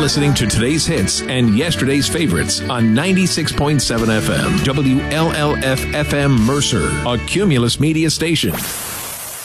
listening to today's hits and yesterday's favorites on 96.7 FM, WLLF FM Mercer, a Cumulus Media station.